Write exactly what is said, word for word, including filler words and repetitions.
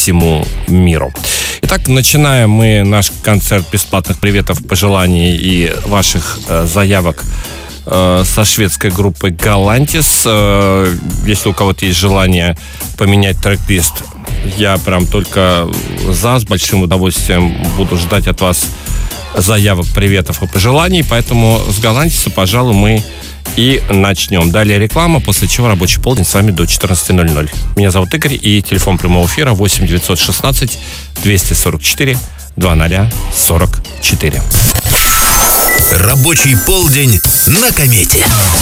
всему миру. Итак, начинаем мы наш концерт бесплатных приветов, пожеланий и ваших э, заявок э, со шведской группой Galantis. Э, если у кого-то есть желание поменять трек-лист, я прям только за, с большим удовольствием буду ждать от вас заявок, приветов и пожеланий. Поэтому с Galantis, пожалуй, мы и начнем. Далее реклама, после чего рабочий полдень с вами до четырнадцати ноль-ноль. Меня зовут Игорь, и телефон прямого эфира восемь девятьсот шестнадцать двести сорок четыре двадцать сорок четыре. Рабочий полдень на Комете.